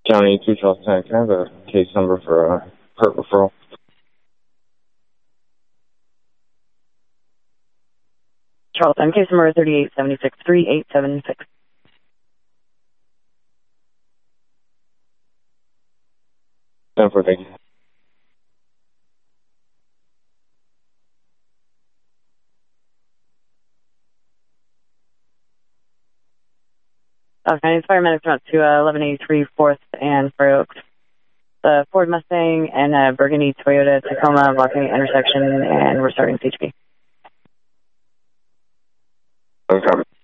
County 2 Charles 10, can I have a case number for hurt referral? Charlton, case number 3876-3876. 10-4, thank you. Okay, firemen come up to 1183 4th and Fair Oaks. The Ford Mustang and Burgundy Toyota Tacoma blocking the intersection, and we're starting CHP. Okay.